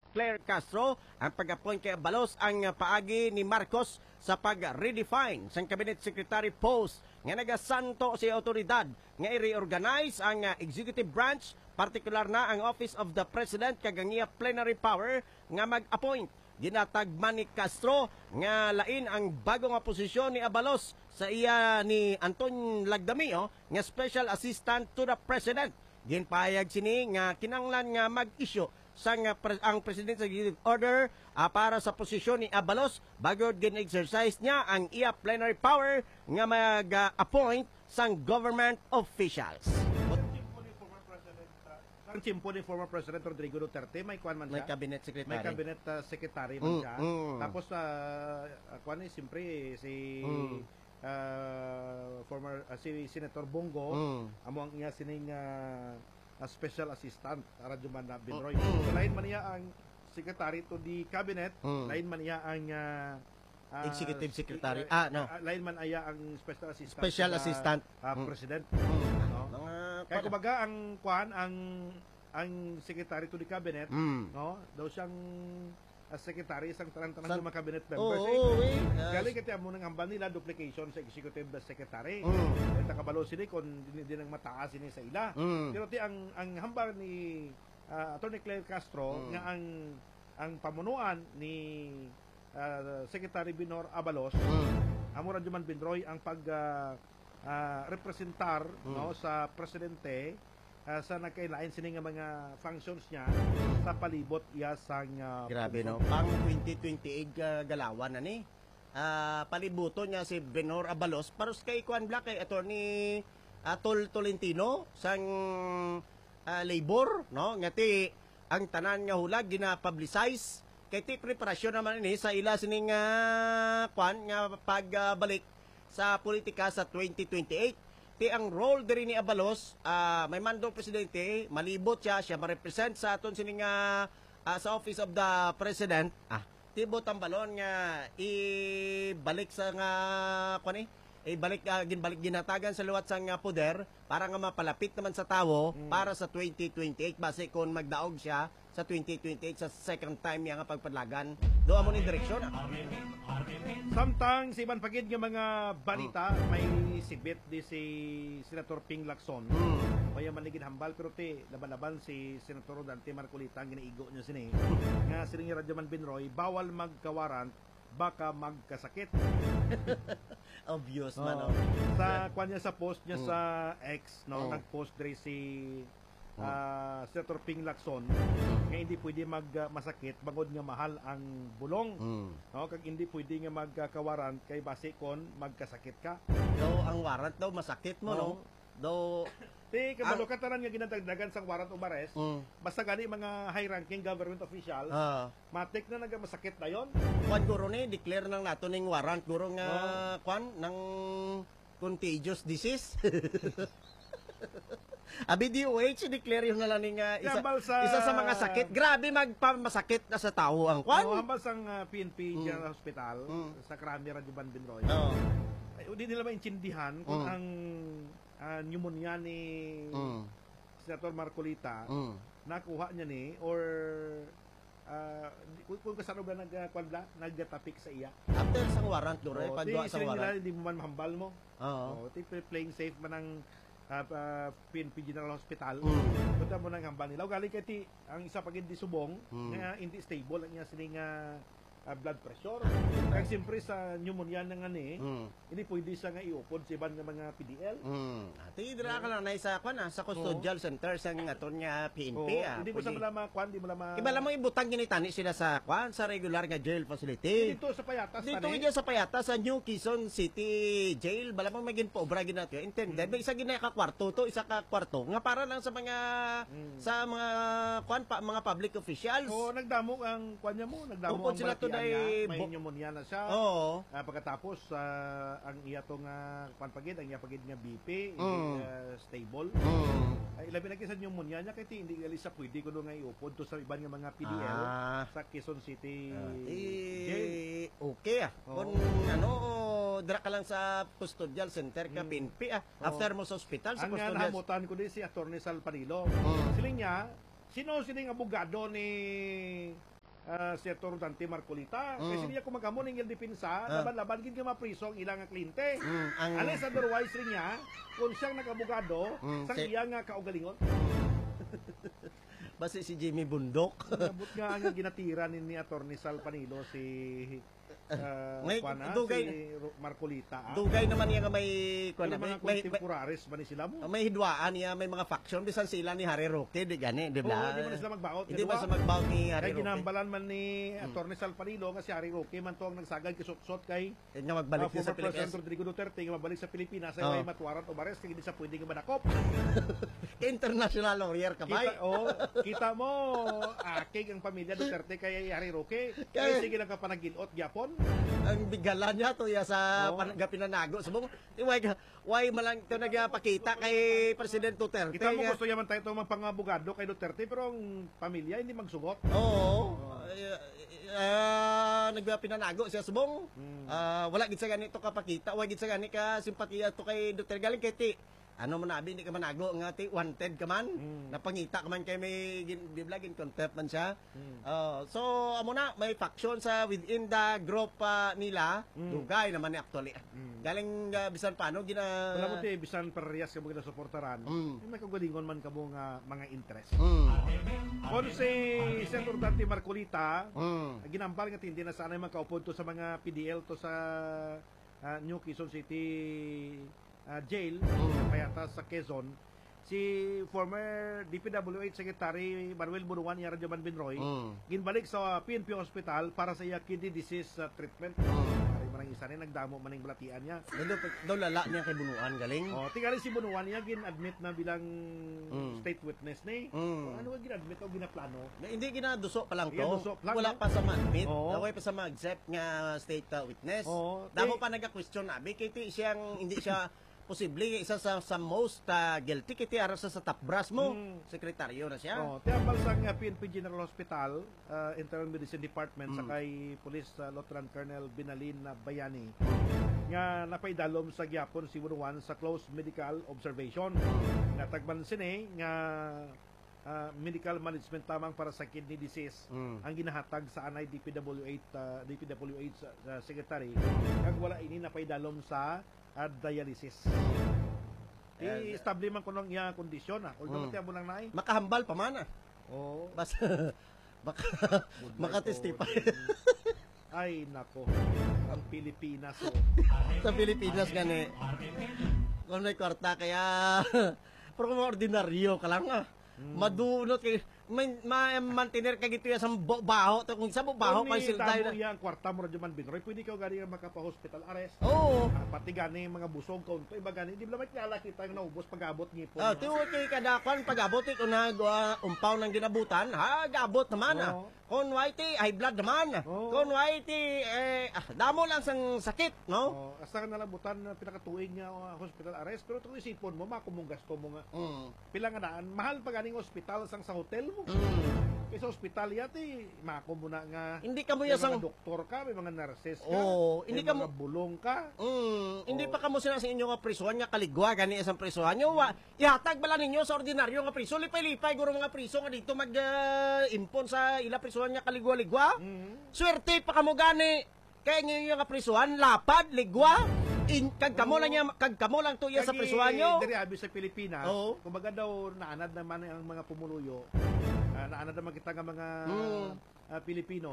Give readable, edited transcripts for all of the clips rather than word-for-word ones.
Claire Castro ang pag-appoint kay Abalos ang paagi ni Marcos sa pag-redefine sa Cabinet Secretary post nga nagasanto si autoridad nga i-reorganize ang executive branch, partikular na ang Office of the President kagangiya plenary power nga mag-appoint. Ginatagman ni Castro nga lain ang bago nga posisyon ni Abalos sa iya ni Anton Lagdamio nga Special Assistant to the President. Ginpahayag sini nga kinanglan nga mag-issue sa ang President's Executive Order para sa posisyon ni Abalos bago gin-exercise niya ang iya plenary power nga mag-appoint sang government officials. Ang chimpo ni former President Rodrigo Duterte, may kwan man siya. May cabinet secretary. May cabinet secretary man siya. Tapos, kwan ni, siyempre, si former si Senator Bongo, amo ang iya sining special assistant, Radyo Man Binroy. So, lain man niya ang secretary to the cabinet, lain man niya ang executive secretary. Lain man aya ang special assistant. Special assistant. President. No? Kaya kumbaga ang kuan ang secretary to the cabinet, no? Daw siyang secretary isang tanang mga cabinet members. Galing kati amo nang hambal nila duplication sa executive secretary. Ito kabalo sini kon hindi nang mataas sini sa ila. Pero ti ang hambal ni Attorney Claire Castro nga ang pamunuan ni Secretary Binor Abalos, amo Radyo Man Binroy ang pag representar no sa presidente sa nagkailain sini nga mga functions niya sa palibot iya sang grabe no pang 2028 galawan na ni palibuto niya si Binor Abalos paros kay Juan Black kay attorney Tolentino sang labor no ngati ang tanan nga hulag gina-publicize kay ti preparasyon naman ini sa ila sining kwan nga pagbalik sa politika sa 2028. Ti ang role diri ni Abalos, may mando presidente, malibot siya ma-represent sa aton sining sa Office of the President. Tibot ang balon nga ibalik sa nga kwan ginbalik ginatagan sa luwat sang poder para nga mapalapit naman sa tawo para sa 2028 base kung magdaog siya sa 2028 sa second time yang pagpadlagan do amo ni direksyon. Samtang si Iban Pagid nga mga balita may sibit di si Senator Ping Lacson. Kaya manigid hambal pero ti laban-laban si Senator Dante Marcolita ang ginaigo niya sini. Nga sining Radyo Man Binroy bawal magkawarant baka magkasakit. Obvious man. Sa kanya sa post niya sa X no nag-post diri si Senator Ping Lacson nga hindi pwede masakit bangod nga mahal ang bulong no kag hindi pwede nga magkawarant kay base kon magkasakit ka daw ang warrant daw masakit mo no daw ti kabalo katanan nga ginadagdagan sang warrant o arrest basta gani mga high ranking government officials matik na masakit na yon kwan guro ni declare nang nato ning warrant guro nga kwan ng contagious disease. Abi DOH declare yun na lang nga isa sa mga sakit. Grabe magpamasakit na sa tao ang kwan. Hambal sang PNP General Hospital sa Krami Radyo Man Binroy. Hindi nila maintindihan kung ang pneumonia ni Senator Marcolita nakuha niya ni or kung kasano ba nagtatapik sa iya. After sang warrant duro pagduwa sa warrant. Hindi mo man mahambal mo. Playing safe man ang PNP General Hospital. Punta mo nang hambal nila. Galing kay ang isa pag hindi subong, nga hindi stable ang niya sining blood pressure. Kaya siyempre sa pneumonia na nga ni, hindi pwede siya nga iupod sa ibang mga PDL. Tidra ka lang na isa sa custodial center sa aton nga PNP. Hindi mo sa malama kwan, hindi mo lama... Ibala mo ibutang ginitani sila sa sa regular nga jail facility. Dito sa Payatas. Dito sa Payatas, sa New Quezon City Jail. Bala mo maging poobra ginatyo. Intended, may isa ginaka-kwarto to, isa ka-kwarto. Nga para lang sa mga mga public officials. Nagdamo ang kwan niya mo. Nagdamo ang sila may pneumonia na siya. Pagkatapos ang iya tong pagid ang iya pagid nga BP stable. Ilabi na sa pneumonia niya kay hindi gali sa pwede kuno nga iupod to sa ibang nga mga PDL sa Quezon City. Okay kung dira ka lang sa custodial center ka PNP after mo sa hospital sa custodial. Ang namutan ko din si Attorney Sal Panilo. Siling niya, sino sining abogado ni Senator Dante Marcolita. Kasi niya kumagamo ng depensa, Ah. laban-laban gid nga mapriso ang ilang kliyente. ang Unless otherwise rin niya, kung siyang nag-abogado, sa si- iya nga kaugalingon. basi si Jimmy Bundok. Nabot nga ang ginatira ni Atty. Sal Panilo si May- dugay- si Marcolita. Dugay naman niya nga may Kung kuan mga contemporaries ba ni sila mo? may hidwaan niya, may mga faction bisan sila ni Harry Roque, di gani, di Oo, ba? hindi man sila magbaot. Hindi man sa magbaw ni Harry Kaya Roque. ginambalan man ni Atty. Sal Panilo kasi Harry Roque man to ang nagsagad kisot-sot kay Nga magbalik siya sa former President Pilipinas. Rodrigo Duterte nga mabalik sa Pilipinas ay Oo. may matwaran o bares kaya hindi siya pwede nga madakop. International lawyer ka ba? Kita mo akig ang pamilya Duterte kay Harry Roque. Kaya- Kaya sige lang ka panagilot gyapon. Ang bigala niya to ya sa Oo. pinanago. Subong, why malang ito nagpakita kay President Duterte. Kita mo gusto yaman tayo itong magpangabogado kay Duterte pero ang pamilya hindi magsugot. Oo. Nagpinanago siya subong. Wala gid sa ganito kapakita, wala gid sa gani ka simpatiya to kay Duterte galing kay ti. Ano man abi hindi ka manago nga ti wanted ka man. Napangita ka man kay may giblagin contempt man siya. So amo na may faction sa within the group nila. Dugay naman ni actually. Galing bisan paano gina Wala mo ti bisan parehas ka mo suportaran. May kagalingon man ka mo nga mga interest. Kung si Senator Dante Marcolita, ginampal nga hindi na sana makaupo to sa mga PDL to sa New Quezon City jail, payata sa Quezon, si former DPWH Secretary Manuel Bunuan ni Radyo Man Binroy, ginbalik sa PNP Hospital para sa iya kidney disease treatment. Marang isa rin nagdamo maning balatian niya. daw lala niya kay Bunuan galing. Tingali si Bunuan niya gin-admit na bilang state witness ni. Ano nga gin-admit o ginaplano? Hindi ginaduso pa lang to. Ginaduso pa lang, Wala no? pa sa ma-admit. Oo. Daway pa sa ma-accept nga state witness. Oo. Damo pa nagka-question abi kay ti siyang hindi siya posible isa sa most guilty kay ti ara sa top brass mo. Sekretaryo na siya. Tiambal sa nga PNP General Hospital, Internal Medicine Department, sa kay Police Lieutenant Colonel Binalin na Bayani, nga napaidalom sa gyapon si Bunuan sa close medical observation. Natagban sini nga medical management tamang para sa kidney disease ang ginahatag sa anay DPWH secretary kag wala ini napaidalom sa dialysis. I-establish man ko nung iya kondisyon although matiyan mo lang na Makahambal pa man. Basta makatestify. Ay nako, ang Pilipinas Sa Pilipinas gani. Kung may kwarta kaya pero kung ordinaryo ka lang madunot kay may mantener ka gito sa baho to kung sa baho pa sila tayo tayo. yang kwarta mo radyo man Binroy pwede ka gani makapa-hospital arrest. Oo. Pati gani mga busog kaunto iba gani di ba makilala kita nga naubos pag-abot ngipon. Tiwo kay kadakwan pag-abot ko na umpaw ng ginabutan gabot naman Kon whitey high blood naman. Kon whitey damo lang sang sakit no. Asa ka nalabutan na pinakatuig nga hospital arrest pero kung isipon mo makumong gasto mo nga. Pila nga daan mahal pa ganing hospital sang sa hotel mo. Kaya sa hospital yati mako mo na nga Hindi ka mo may yasang mga doktor ka, may mga nurses ka, hindi may ka mga bulong ka. Hindi pa kamo sila sa inyo nga prisuhan nga kaligwa gani isang prisuhan nyo ihatag bala ninyo sa ordinaryo nga priso lipay-lipay guro mga priso nga dito mag impon sa ila prisuhan nga kaligwa-ligwa. Swerte pa kamo gani kaya nga prisuhan lapad ligwa kag kamo lang tuya sa prisuhan nyo. Diri abi sa Pilipinas, kumbaga daw naanad naman ang mga pumuluyo. Naanad naman kita nga mga Pilipino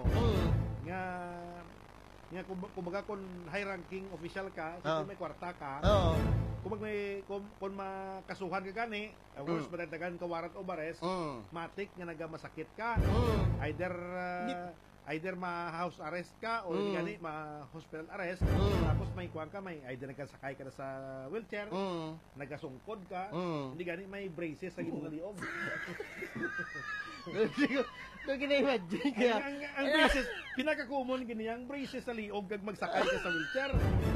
nga kumbaga kung high ranking official ka, may kwarta ka. Kung makasuhan ka gani, once madagdagan ka warrant of arrest, matik nga nagamasakit ka. Either ma-house arrest ka o gani ma-hospital arrest. Tapos may kuwan ka, may either nagkasakay ka na sa wheelchair, nagasungkod ka, hindi gani may braces sa iyong liog. Kung gina-imagine kaya. Ang braces, pinaka-common gini ang braces sa liog kag magsakay ka sa wheelchair.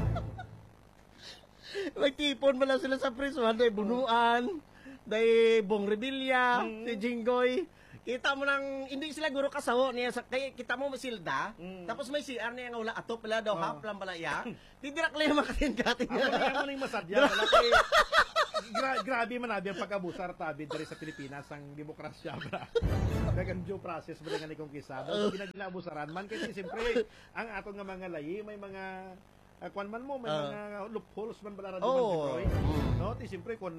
Magtipon mo lang sila sa prisuhan, dahil Bunuan, dahil Bong Revilla, si Jinggoy. Kita mo nang hindi sila guro kasawo niya sa kay kita mo masilda, tapos may CR niya nga wala atop pala daw hap lang pala ya. Di direct lang makatin-katin. Ako ning masadya wala kay grabe man abi ang pag-abusar tabi diri sa Pilipinas ang demokrasya bra. Dagang due process ba nga ni kongkisa. Daw ginaginabusaran man kay siyempre ang aton nga mga layi may mga kwan man mo may mga loopholes man bala radyo man Pedroy. No, ti siyempre kun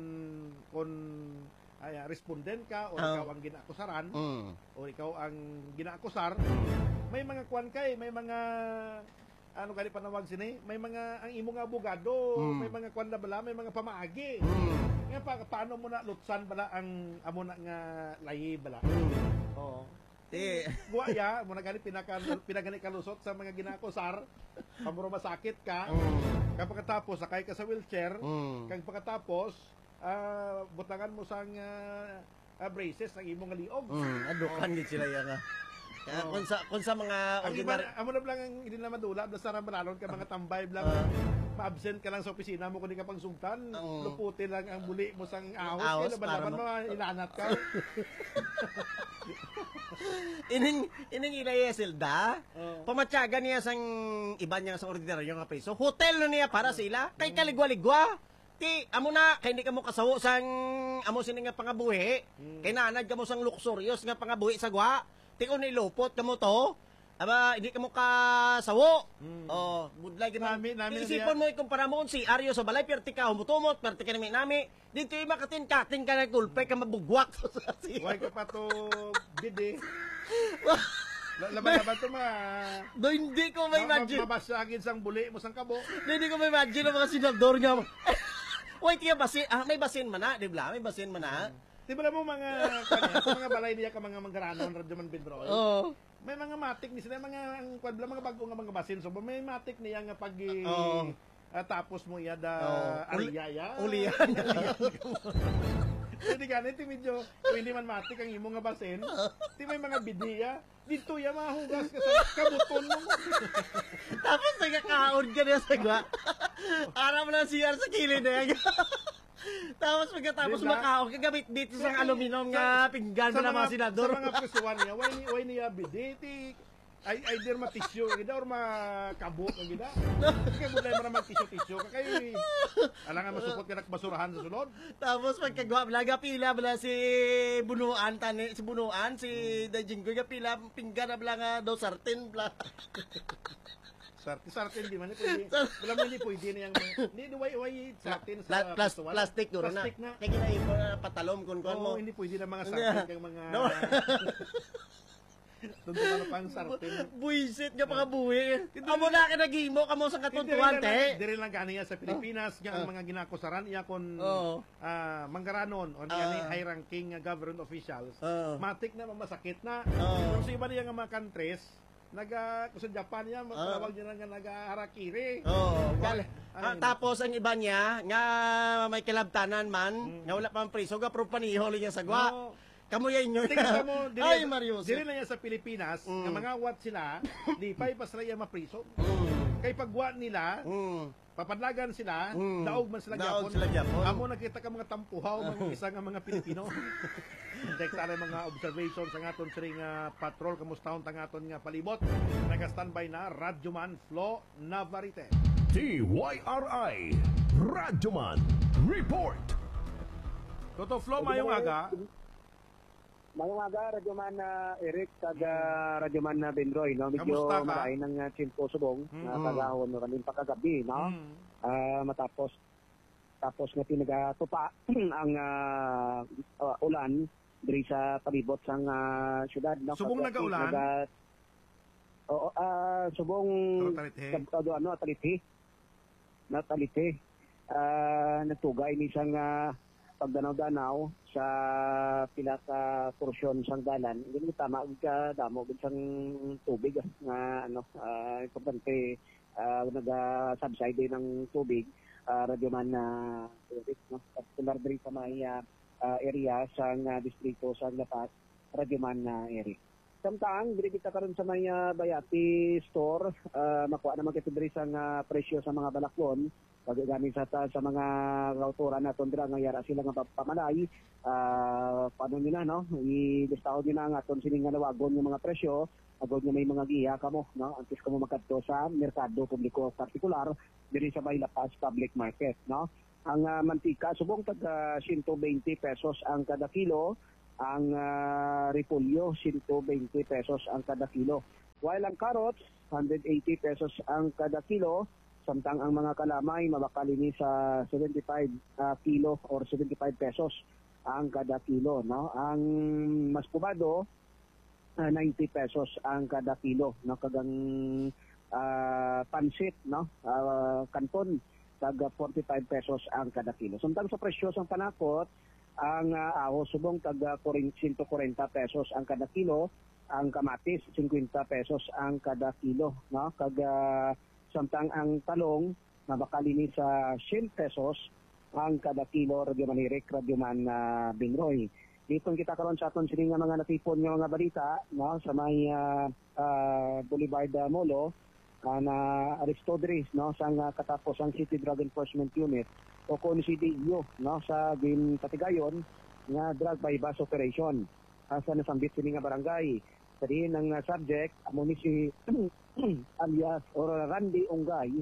respondent ka o ikaw ang ginaakusaran o ikaw ang ginaakusar, may mga kwan kay, may mga ano kani panawag sini, may mga ang imong abogado, may mga kwan na bala, may mga pamaagi. Nga paano mo na lutsan bala ang amo na nga lahi bala. Oo. Buaya, mo na gani pinagani kalusot sa mga ginaakusar, pamuro masakit ka. Kapag katapos sakay ka sa wheelchair, kag pagkatapos butangan mo sang braces ang imong liog. Adukan gid sila ya nga. Kung sa mga ordinary amo na lang ang hindi na madula basta ra malalon ka mga tambay lang ma-absent ka lang sa opisina mo kundi ka pang sungtan luputin lang ang buli mo sang ahos kaya laban mo ilanat ka. Ining ilaya silda pamatyaga niya sang iba niya sa ordinary nga preso hotel na niya para sila kay kaligwa-ligwa. Ti amo na kay hindi ka mo kasawo sang amo sini nga pangabuhi kay nanad ka mo sang luxurious nga pangabuhi sa gwa ti kung nilupot ka mo to aba hindi ka mo kasawo budlay ka namin isipon mo ikumpara mo kung si Aryo sa balay perti ka humutumot perti ka nami dito yung makatin-katin ka nagtulpay ka mabugwak why ka pa to bidi laban-laban to mga hindi ko ma-imagine mabasagin sang buli mo sang kabo hindi ko ma-imagine ang mga senador nga wait, basin, may basin man na, di ba? May basin man na. Di ba mo mga mga balay niya ka mga manggaranon radyo man Pedroy? May mga matik ni sila mga ang kwadla mga bago nga mga basin so may matik niya nga pag tapos mo iya da ariyaya. Ulian. Hindi ganit medyo hindi man matik ang imo nga basin. Di may mga bidiya dito ya mahugas ka sa kabuton mo. Tapos nagkakaon ka na sa gwa. Aram na CR sa kilid na yan. Tapos pagkatapos makaon ka gamit dito sa aluminum nga pinggan sa mga senador. Sa mga presuan niya, why niya biditi? Ay dermatisyo gida or makabo gida. Kaya mo na man tisyo kay alangan masupot ka basurahan sa sulod. Tapos pagkagawa blaga pila bala si Bunuan si Dajinggoy nga pila pinggan na bala nga daw sartin bla. Sartin di man pwede. Wala man ni pwede na yang ni way sartin sa plastic duro na. Kaya ginahin mo na patalom kun mo. Hindi pwede na mga sartin kang mga Doon ka pang sartin. Buisit nga mga buwi. Amo na ka nagimo kamo sa katuntuan te. Diri lang ganiya sa Pilipinas nga ang mga ginakusaran iya kon manggaranon o ni high ranking government officials. Matik na masakit na. Pero sa iba niya nga mga countries sa Japan niya matawag niya nga nagaharakiri. Tapos ang iba niya nga may kilabtanan man nga wala pang priso ga pro panihol niya sa gwa. Kamu yan nyo. Tingnan mo, ay Mario. Dili na yan sa Pilipinas, nga mga wat sila, di pa ipasala yan mapriso. Kay pagwa nila, papadlagan sila, daog man sila Japon. Amo nakita ka mga tampuhaw, mga isa nga mga Pilipino. Check sa mga observations sa aton siring patrol, kamustahon tang aton nga palibot. Naka-standby na, Radyoman Flo Navarrete. TYRI, Radyoman Report. Toto Flo, mayong aga. Mayong aga, Radyoman Eric, Radyoman Bendroy, no? Medyo marahin ng Chimpo Subong, kagahon no kanin pakagabi, no? Matapos nga pinagatupa ang ulan diri sa palibot sang syudad, no? Subong nagaulan? Subong Talithi. Nagtugay ni sang pagdanaw-danaw sa pila ka porsyon sang dalan. Hindi tama ka damo gid sang tubig nga importante naga-subside ng tubig Radyoman no, particular diri sa may area sang distrito sa Lapas Radyoman area. Samtang diri kita karon sa may Bayati store makuha naman kita diri sang presyo sa mga balaklon paggamit sa mga kauturan naton dira nga yara sila nga pamalay, paano nila no i-listahon nila ang aton sining nga nawagon nga mga presyo agod nga may mga giya kamo no antes kamo makadto sa merkado publiko partikular diri sa may lapas public market no. Ang mantika subong tag 120 pesos ang kada kilo, ang repolyo 120 pesos ang kada kilo, while ang carrots 180 pesos ang kada kilo, samtang ang mga kalamay mabakali ni sa 75 kilo or 75 pesos ang kada kilo no. Ang mas pumado 90 pesos ang kada kilo no. Kagang pansit no, kanton tag 45 pesos ang kada kilo. Samtang sa presyo sang panakot, ang ahos subong tag 140 pesos ang kada kilo, ang kamatis 50 pesos ang kada kilo no. Samtang ang talong mabakali ni sa 100 pesos ang kada kilo. Radyo Manirik, Radyo Man Bingroy. Dito kita karon sa aton sining nga mga natipon nga mga balita no sa may Boulevard Molo na Aristoteles no sang katapos ang City Drug Enforcement Unit o kon CDU no sa Patigayon nga drug bypass operation sa nasambit sini nga barangay. Kadi ng subject amo ni si alias or Randy Ungay,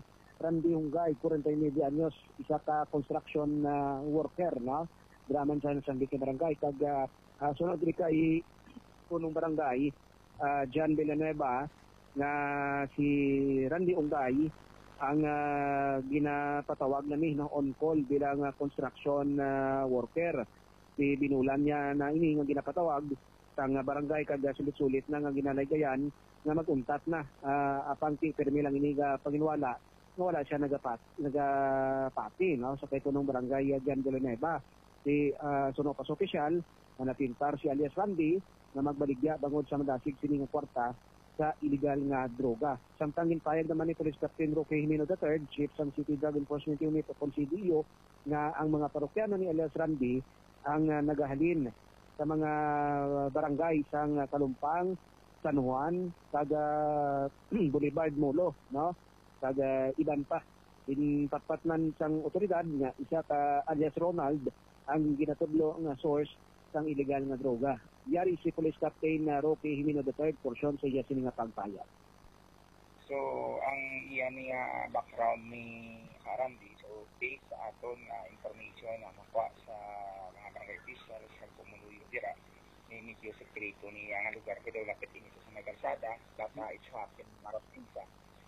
49 anyos, isa ka construction worker no. Draman sa nasambit nga barangay kag sunod diri kay punong barangay John Villanueva nga si Randy Ungay ang ginapatawag na ni no, on call bilang construction worker. Si binulan niya na ini nga ginapatawag sang barangay kag sulit-sulit na nga ginalaygayan nga maguntat na apang ti permi lang ini ga panginwala nga wala siya nagapati no sa kay tunong barangay Jan Villanueva. Si suno pas opisyal na napintar si alias Randy na magbaligya bangod sa madasig sini nga kwarta sa illegal nga droga. Samtang ginpayag naman ni Police Captain Roque Jimeno III, Chief ng City Drug Enforcement Unit o CDU, nga ang mga parokyano ni alias Randy ang nagahalin sa mga barangay sang Kalumpang, San Juan, taga Boulevard Molo, no? Taga iban pa. Patpatman sang otoridad nga isa ka alias Ronald ang ginatudlo nga source sang illegal nga droga. Yari si Police Captain Roque Jimeno III, porsyon sa iya sining nga pagpayag. So, ang iyan niya background ni Randy, so based sa aton information na makuha sa mga barangay officials sa Pumuluyo dira, ni medyo sekreto ni ang lugar ko daw lapit ini sa may kalsada, bata it's happen Maratinsa.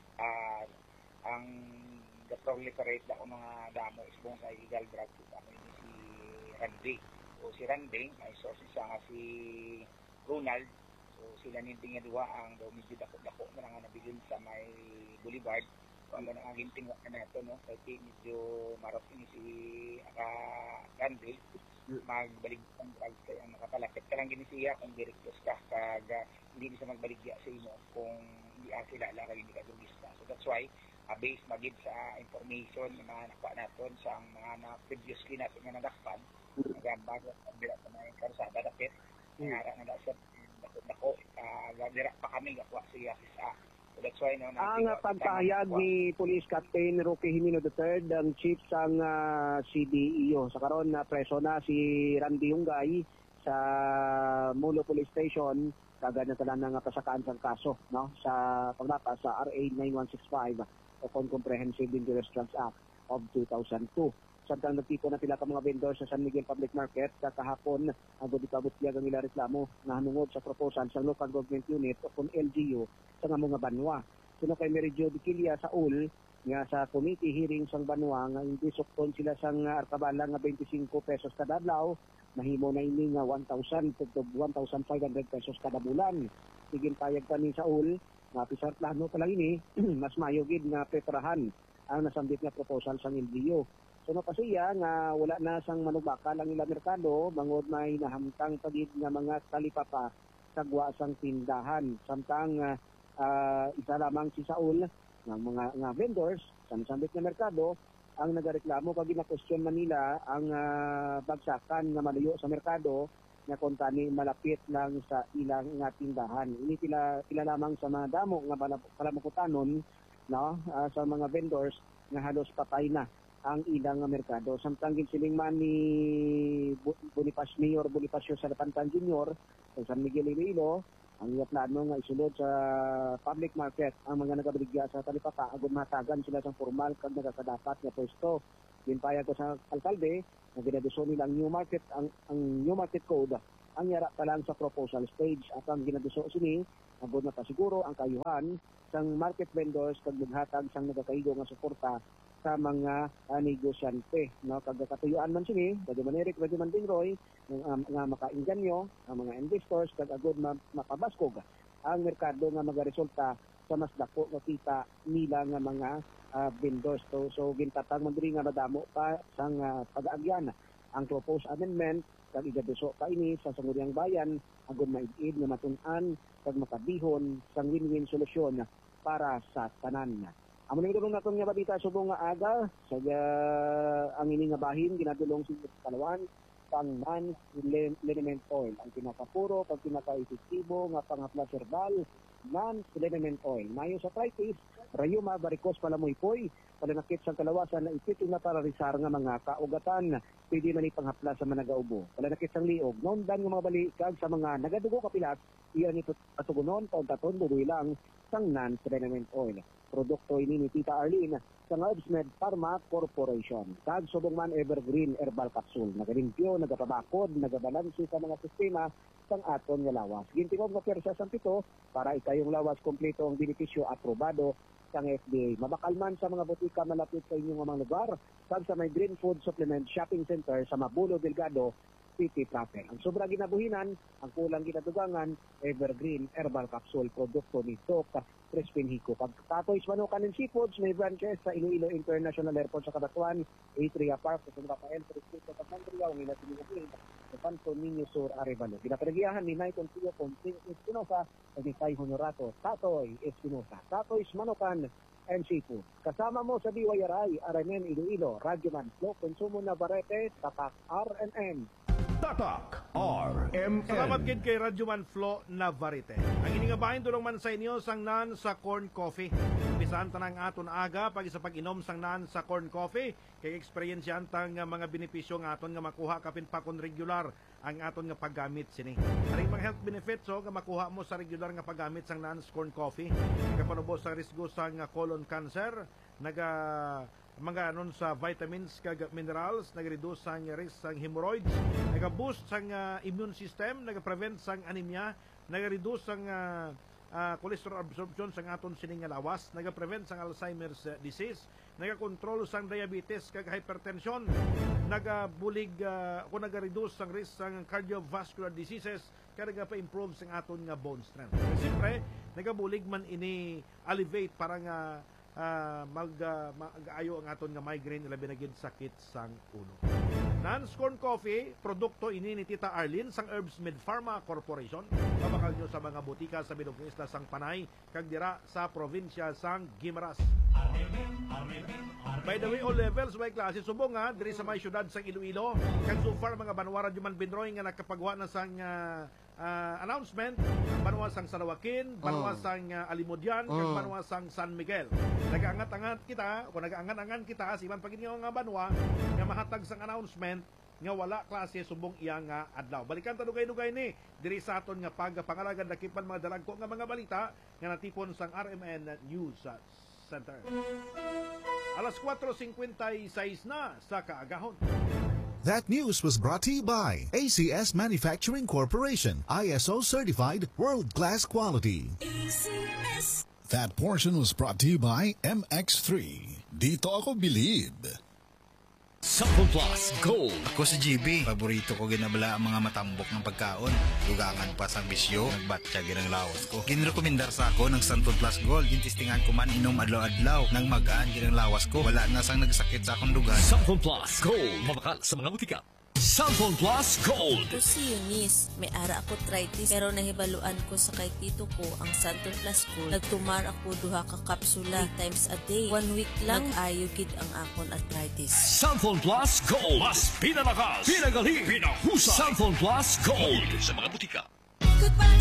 Ang proliferate na mga damo is buong sa illegal drugs, ano si Randy. O si Randy, may sources siya nga si Ronald. So sila ninting nga duwa ang daw medyo dako-dako na nga nabilin sa may Boulevard. So ang ganang ginting na ito, no? Kasi medyo marot ini si Randy. Magbalik ang drugs kaya makapalapit ka lang ginisiya kung direktos ka kag hindi siya magbaligya sa imo kung hindi kilala ka hindi ka drugista. So that's why based magid sa information na nakuha natin sa mga previously natin nga nadakpan nagbago ang dira sa mga karsada dapit nga na sa dako dira pa kami gawa siya sa. So that's why no ang pagpahayag ni Police Captain Roque Jimeno III ang chief sang CDEO sa karon na preso na si Randy Ungay sa Molo Police Station kagad na talan nga pasakaan sang kaso no sa paglapas sa RA 9165 o Comprehensive Dangerous Drugs Act of 2002. Samtang nagtipon na pila ka mga vendor sa San Miguel Public Market kahapon ang gudikabutiyag ang ila reklamo na hanungod sa proposal sa Local Government Unit o kung LGU sa nga mga banwa. Sino kay Meridio Diquilia sa UL nga sa committee hearing sang banwa nga hindi sukton sila sang arkabala nga 25 pesos kada adlaw, mahimo na ini nga 1,000 to 1,500 pesos kada bulan. Sigin payag pa ni sa UL nga pisar plano pa lang ini mas mayo gid nga petrahan ang nasambit nga proposal sang LGU. So napasiya nga wala na sang manubakal ang ila merkado bangod may nahamtang pagid nga mga talipapa sa guwasang tindahan. Samtang isa lamang si Saul ng mga vendors sa nasambit nga merkado ang nagareklamo kag gina-question Manila ang bagsakan nga malayo sa merkado nga kontani malapit lang sa ilang nga tindahan. Ini pila lamang sa mga damo nga palamukutanon no sa mga vendors nga halos patay na ang ilang nga merkado. Samtang ginsiling man ni Mayor Bonifacio Salapantan Jr. sa San Miguel Iloilo, ang iya plano nga isulod sa public market ang mga nagabaligya sa talipapa agon matagan sila sa formal kag nagakadapat nga pwesto. Ginpayag ko sa alkalde na ginaduso nila ang new market code ang yara pa lang sa proposal stage at ang ginaduso sini agon na pasiguro ang kayuhan sang market vendors kag maghatag sang nagakaigo nga suporta sa mga negosyante, no? Kagkatuyuan man sini, pwede man Eric, pwede man Roy, nga makainganyo ang mga investors kag agud mapabaskog ang merkado nga magaresulta sa mas dako nga kita nila nga mga vendors. So gintatag man diri nga madamo pa sang pag-aagyan ang proposed amendment kag igaduso pa ini sa sangguniang bayan agud maid-id nga matun-an kag makabihon sang win-win solusyon para sa tanan. Amo ni dulong naton nga balita subong nga aga sa ang ini nga bahin ginadulong sa Palawan pang non-liniment oil ang pinakapuro pag pinaka-epektibo nga pangaplas herbal non-liniment oil. Mayo sa arthritis, rayuma, varicose, palamoypoy, palanakit sa kalawasan na ipito na para risar nga mga kaugatan, pwede man ipanghaplas sa managaubo. Palanakit sa liog, nondan nga mga balikag sa mga nagadugo kapilat, iyan ito patugunon, taon-taton, bubuy lang sang non-liniment oil. Produkto ini ni Tita Arlene sa Herbsmed Pharma Corporation. Kag subong man Evergreen Herbal Capsule. Nagalimpyo, nagapabakod, nagabalansi sa mga sistema sang aton nga lawas. Gintingog nga persa sang pito para ikayong lawas kompleto ang benepisyo aprobado sang FDA. Mabakal man sa mga butika malapit sa inyong mga lugar. Kag sa may Green Food Supplement Shopping Center sa Mabulo Delgado, City Proper. Ang sobra ginabuhinan, ang kulang ginadugangan, Evergreen Herbal Capsule, produkto ni Doc Crispin Hico. Pagkatoy Manukan and Seafoods, may branches sa Iloilo International Airport sa Cabatuan, Atria Park, sa San Rafael, Distrito sa Mandriao, Minas Gerais, sa Santo Niño Sur, Arevalo. Ginapanagiyahan ni Naikon Tio Ponting Espinosa, at ni Tay Honorato, Tatoy Espinosa. Tatoy Manukan and Seafood. Kasama mo sa DYRI, RMN Iloilo, Radyoman, Flow, Konsumo Navarrete, Tapak RMN. Tatak RMN. Salamat gid kay Radyoman Flo Navarrete. Ang iningabahin tulong man sa inyo sang nan sa corn coffee. Bisan tanang aton aga pag sa pag-inom sang nan sa corn coffee, kay eksperyensyan tang mga benepisyo nga aton nga makuha kapin pa kon regular ang aton nga paggamit sini. Aring mga health benefits nga makuha mo sa regular nga paggamit sang nan corn coffee. Nagapanubos sa risgo sang colon cancer, mga anon sa vitamins kag minerals, nag-reduce sang risk sang hemorrhoids, nag-boost sang immune system, nag-prevent sang anemia, nag-reduce sang cholesterol absorption sang aton sining nga lawas, nag-prevent sang Alzheimer's disease, nag-control sang diabetes kag hypertension, nag-bulig o nag-reduce sang risk sang cardiovascular diseases, kag nag-pa-improve sang aton nga bone strength. Siyempre, nag-bulig man ini alleviate para nga mag-ayo ang aton nga migraine labi na gid sakit sang ulo. Non-corn coffee, produkto ini ni Tita Arlene sang Herbsmed Pharma Corporation. Mabakal nyo sa mga butika sa Bilog Isla sang Panay kag dira sa probinsya sang Guimaras. By the way, all levels may klase subong nga diri sa may syudad sang Iloilo. Kag so far mga banwara Juman Binroy nga nakapagwa na sang announcement, banwa sang Salawakin, banwa sang Alimudyan, kag banwa sang San Miguel. Nagaangat-angat kita, o nagaangan-angan kita siman pag nga banwa nga mahatag sang announcement nga wala klase subong iya nga adlaw. Balikan ta dugay-dugay ni diri sa aton nga pagpangalagan dakipan mga dalagko nga mga balita nga natipon sang RMN News Center. Alas 4:56 na sa kaagahon. That news was brought to you by ACS Manufacturing Corporation, ISO certified world-class quality. ACS. That portion was brought to you by MX3. Dito ako bilib. Sample Plus Gold. Ako si GB. Paborito ko ginabala ang mga matambok ng pagkaon. Dugangan pa sang bisyo. Nagbatya ginang lawas ko. Ginrekomendar sa ako ng Sample Plus Gold. Gintistingan ko man inom adlaw-adlaw. Nang magaan ginang lawas ko. Wala na sang nagsakit sa akong dugan. Sample Plus Gold. Mabakal sa mga butika. Sample Plus Gold. Ito si Eunice. May ara ako arthritis pero nahibaluan ko sa kay tito ko ang Sample Plus Gold. Nagtumar ako duha ka kapsula 3 times a day. 1 week lang ayugid ang akon arthritis. Sample Plus Gold. Mas pinalakas, pinagaling, pinahusay. Sample Plus Gold. Sa mga butika.